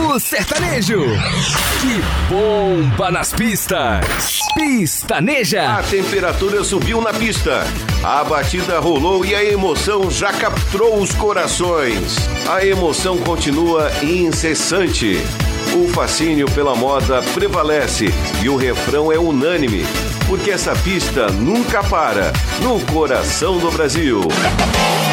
O sertanejo que bomba nas pistas. Pistaneja. A temperatura subiu na pista, a batida rolou e a emoção já capturou os corações. A emoção continua incessante. O fascínio pela moda prevalece e o refrão é unânime, porque essa pista nunca para no coração do Brasil.